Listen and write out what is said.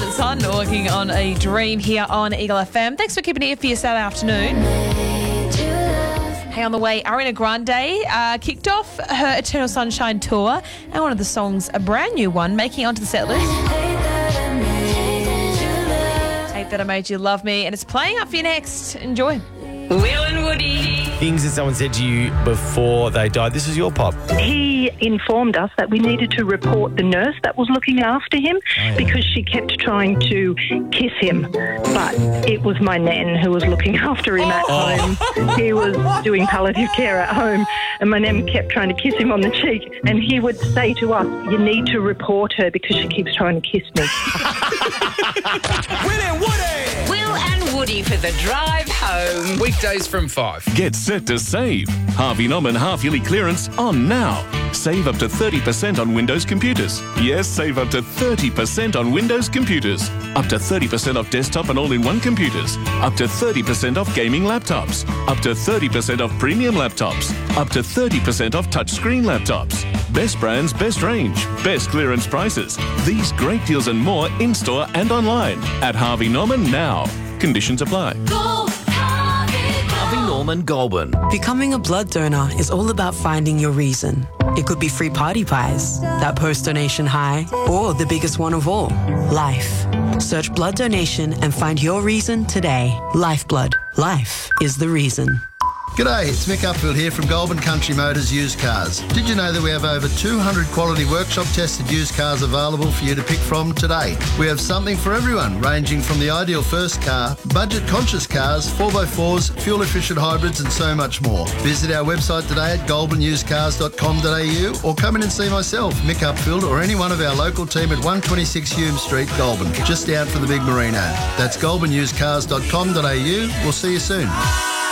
Sun, working on a dream here on Eagle FM. Thanks for keeping it here for your Saturday afternoon. Hey, on the way, Ariana Grande kicked off her Eternal Sunshine tour, and one of the songs, a brand new one, making it onto the set list. Hate That I Made You Love Me, and it's playing up for you next. Enjoy. Will and Woody. Things that someone said to you before they died. This is your pop. He informed us that we needed to report the nurse that was looking after him because she kept trying to kiss him. But it was my nan who was looking after him at home. He was doing palliative care at home, and my nan kept trying to kiss him on the cheek. And he would say to us, "You need to report her because she keeps trying to kiss me." Will and Woody. Will and Woody for the drive home. Weekdays from 5. Get set to save. Harvey Norman half-yearly clearance on now. Save up to 30% on Windows computers. Yes, save up to 30% on Windows computers. Up to 30% off desktop and all-in-one computers. Up to 30% off gaming laptops. Up to 30% off premium laptops. Up to 30% off touchscreen laptops. Best brands, best range, best clearance prices. These great deals and more in-store and online at Harvey Norman now. Conditions apply. Harvey Norman Goulburn. Becoming a blood donor is all about finding your reason. It could be free party pies, that post-donation high, or the biggest one of all, life. Search blood donation and find your reason today. Lifeblood. Life is the reason. G'day, it's Mick Upfield here from Goulburn Country Motors Used Cars. Did you know that we have over 200 quality workshop-tested used cars available for you to pick from today? We have something for everyone, ranging from the ideal first car, budget-conscious cars, 4x4s, fuel-efficient hybrids and so much more. Visit our website today at goulburnusedcars.com.au or come in and see myself, Mick Upfield, or any one of our local team at 126 Hume Street, Goulburn, just out from the big marina. That's goulburnusedcars.com.au. We'll see you soon.